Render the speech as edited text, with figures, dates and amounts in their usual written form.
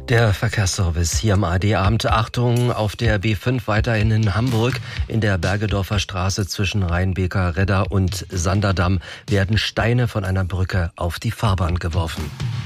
Der Verkehrsservice hier am ARD-Abend. Achtung, auf der B5 weiterhin in Hamburg. In der Bergedorfer Straße zwischen Rheinbeker, Redder und Sanderdamm werden Steine von einer Brücke auf die Fahrbahn geworfen.